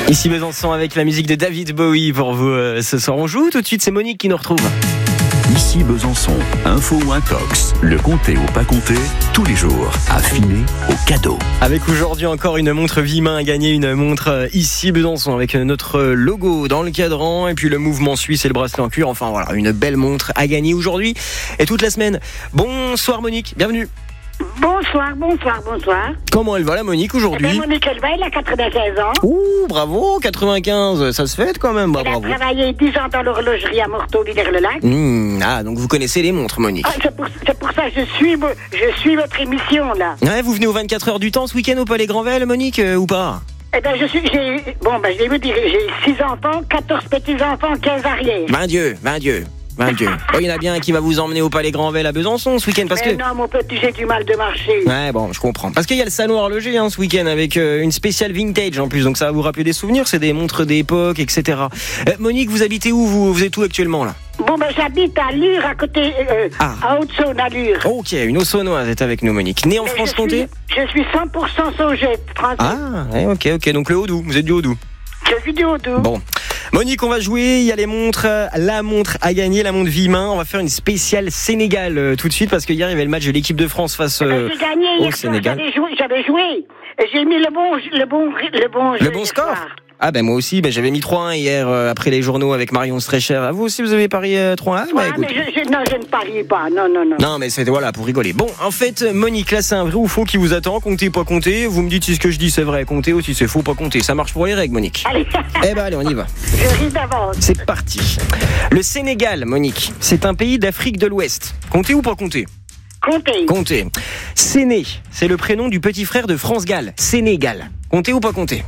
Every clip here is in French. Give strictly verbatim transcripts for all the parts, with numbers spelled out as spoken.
Ici Besançon avec la musique de David Bowie pour vous euh, ce soir. On joue tout de suite, c'est Monique qui nous retrouve. Ici Besançon, info ou intox, le compter ou pas compter, tous les jours, affiné au cadeau. Avec aujourd'hui encore une montre Vimain à gagner, une montre euh, ici Besançon avec notre logo dans le cadran et puis le mouvement suisse et le bracelet en cuir. Enfin voilà, une belle montre à gagner aujourd'hui et toute la semaine. Bonsoir Monique, bienvenue. Bonsoir, bonsoir, bonsoir. Comment elle va la Monique aujourd'hui? Eh ben, Monique, elle va, elle a quatre-vingt-quinze ans. Ouh, bravo, quatre-vingt-quinze, ça se fête quand même, bah, Elle bravo. a travaillé dix ans dans l'horlogerie à Morteau-Villers-le-Lac. Mmh, ah, donc vous connaissez les montres Monique. Ah, c'est, pour, c'est pour ça que je suis, je suis votre émission, là. Ouais, vous venez aux vingt-quatre heures du temps ce week-end au Palais Granvelle, Monique, euh, ou pas? Eh ben, je suis, j'ai, bon, ben, je vais vous dire, j'ai six enfants, quatorze petits-enfants, quinze arrières. vingt Dieu, vingt Dieu. vingt Dieu. Oh, il y en a bien un qui va vous emmener au Palais Granvelle à Besançon ce week-end parce Mais que... non, mon petit, j'ai du mal de marcher. Ouais, bon, je comprends. Parce qu'il y a le salon horloger hein, ce week-end avec euh, une spéciale vintage en plus, donc ça va vous rappeler des souvenirs, c'est des montres d'époque, et cetera. Euh, Monique, vous habitez où vous, vous êtes où actuellement là? Bon, ben, j'habite à Lure, à côté, euh, Ah. à Haute-Saône, à Lure. Ok, une Haute-Saônoise est avec nous, Monique. Née en Mais Franche-Comté? je suis, je suis cent pour cent saugette, français. Ah, ouais, ok, ok, donc le Haut-Doubs, vous êtes du Haut-Doubs. Je suis du Haut-Doubs. Bon. Monique, on va jouer, il y a les montres, euh, la montre à gagner, la montre Vimain. On va faire une spéciale Sénégal euh, tout de suite parce qu'hier il y avait le match de l'équipe de France face euh, Ben, j'ai gagné au hier soir, Sénégal. j'avais joué, j'avais joué. Et j'ai mis le bon, le bon, le bon, Le jeu bon hier score. soir. Ah ben moi aussi, ben j'avais mis trois un hier euh, après les journaux avec Marion Streicher. Ah, vous aussi vous avez parié euh, trois un? Ouais, Bah, écoute. mais je, je, non, je ne parie pas. Non, non, non. Non mais c'était voilà pour rigoler. Bon en fait Monique là c'est un vrai ou faux qui vous attend. Comptez pas compter. Vous me dites si ce que je dis c'est vrai. Comptez ou si c'est faux pas compter. Ça marche pour les règles Monique. Allez, Eh ben allez on y va. je ris d'avance. C'est parti. Le Sénégal Monique, c'est un pays d'Afrique de l'Ouest. Comptez ou pas compter? Comptez. Comptez. Séné, c'est le prénom du petit frère de France Gall. Sénégal. Comptez ou pas compter?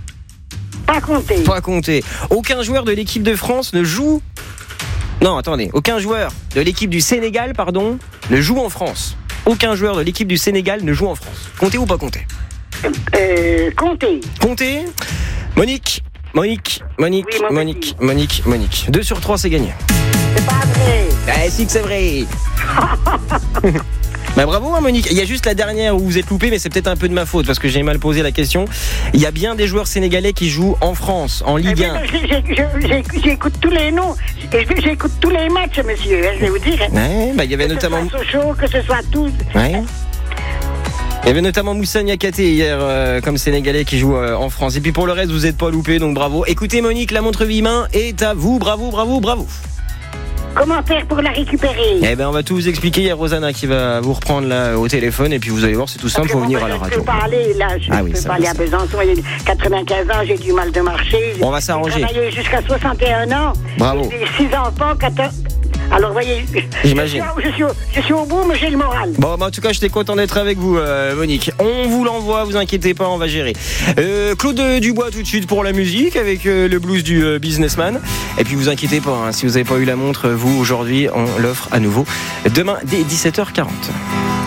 Pas compter. Pas compter. Aucun joueur de l'équipe de France ne joue... Non, attendez. Aucun joueur de l'équipe du Sénégal, pardon, ne joue en France. Aucun joueur de l'équipe du Sénégal ne joue en France. Comptez ou pas compter? Euh, comptez. Comptez. Monique, Monique, Monique, Oui, mon Monique, petit. Monique, Monique. deux sur trois, c'est gagné. C'est pas vrai. Eh si que c'est vrai. Bah bravo hein, Monique, il y a juste la dernière où vous êtes loupé mais c'est peut-être un peu de ma faute parce que j'ai mal posé la question. Il y a bien des joueurs sénégalais qui jouent en France, en Ligue Eh un. bien, j'ai- j'ai- j'ai- J'écoute tous les noms. Et je- J'écoute tous les matchs, monsieur. hein, Je vais vous dire. hein. Ouais, bah il y avait Que notamment... ce soit Sochaux, que ce soit tous. Ouais. Il y avait notamment Moussa Niakhaté hier euh, comme sénégalais qui joue euh, en France. Et puis pour le reste, vous n'êtes pas loupé, donc bravo. Écoutez Monique, la montre Vimain est à vous. Bravo, bravo, bravo. Comment faire pour la récupérer? Eh ben on va tout vous expliquer. Il y a Rosanna qui va vous reprendre là au téléphone et puis vous allez voir, c'est tout simple, il faut Parce que venir bon, à la Je ne radio. peux pas aller là, je Ah ne oui, peux ça pas va, aller ça à Besançon, il y a quatre-vingt-quinze ans, j'ai du mal de marcher. On va s'arranger. J'ai travaillé jusqu'à soixante et un ans. Bravo. J'ai six enfants, quatorze... Alors, voyez, J'imagine. Je suis, au, je suis au bout, mais j'ai le moral. Bon, bah, en tout cas, j'étais content d'être avec vous, euh, Monique. On vous l'envoie, vous inquiétez pas, on va gérer. Euh, Claude Dubois tout de suite pour la musique avec euh, le blues du euh, businessman. Et puis, vous inquiétez pas, hein, si vous n'avez pas eu la montre, vous aujourd'hui, on l'offre à nouveau demain dès dix-sept heures quarante.